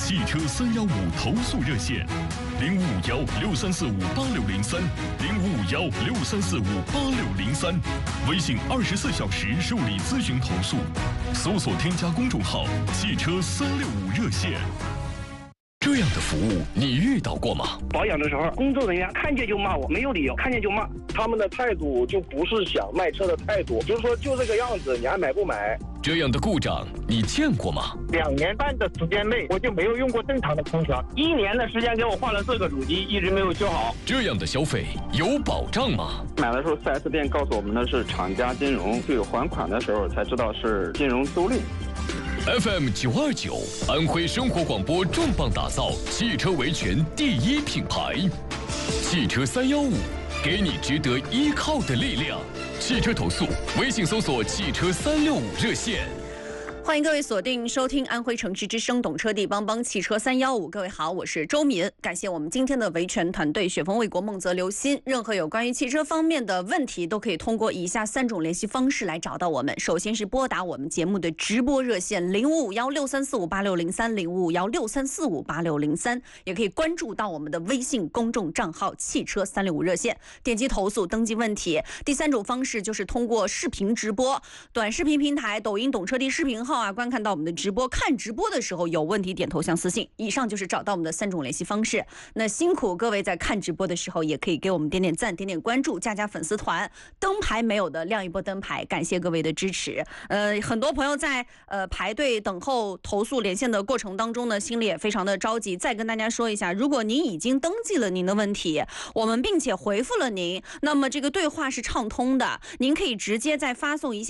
汽车315投诉热线：0551-6345-8603，0551-6345-8603。微信24小时受理咨询投诉，搜索添加公众号“汽车365热线”。这样的服务你遇到过吗？ 保养的时候，工作人员看见就骂我，没有理由，看见就骂。 他们的态度就不是想卖车的态度，就是说就这个样子，你还买不买？ 这样的故障你见过吗 ？2年半的时间内，我就没有用过正常的空调。1年的时间给我换了4个主机，一直没有修好。 这样的消费有保障吗？ 买的时候 4S 店告诉我们的是厂家金融，对还款的时候才知道是金融租赁。 FM 929，安徽生活广播重磅打造汽车维权第1品牌，汽车315，给你值得依靠的力量。汽车投诉，微信搜索汽车365热线。 欢迎各位锁定收听安徽城市之声懂车帝帮帮汽车315。各位好，我是周敏，感谢我们今天的维权团队雪峰卫国孟泽刘鑫。任何有关于汽车方面的问题，都可以通过以下3种联系方式来找到我们。首先是拨打我们节目的直播热线055163458603，055163458603，也可以关注到我们的微信公众账号汽车365热线，点击投诉登记问题。第3种方式就是通过视频直播，短视频平台抖音懂车帝视频号观看到我们的直播，看直播的时候有问题点头像私信。以上就是找到我们的3种联系方式。那辛苦各位在看直播的时候，也可以给我们点点赞、点点关注、加粉丝团。灯牌没有的亮一波灯牌，感谢各位的支持。很多朋友在排队等候投诉连线的过程当中呢，心里也非常的着急。再跟大家说一下，如果您已经登记了您的问题，我们并且回复了您，那么这个对话是畅通的，您可以直接再发送一下